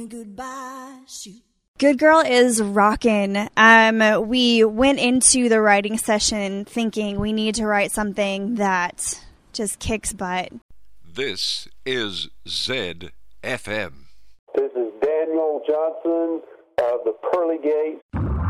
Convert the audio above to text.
Goodbye, shoot. Good Girl is rockin'. We went into the writing session thinking we need to write something that just kicks butt. This is ZFM. This is Daniel Johnson of the Pearly Gates